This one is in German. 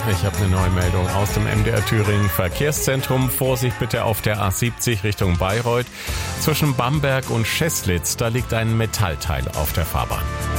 Ich habe eine neue Meldung aus dem MDR Thüringen Verkehrszentrum. Vorsicht bitte auf der A70 Richtung Bayreuth. Zwischen Bamberg und Scheßlitz, da liegt ein Metallteil auf der Fahrbahn.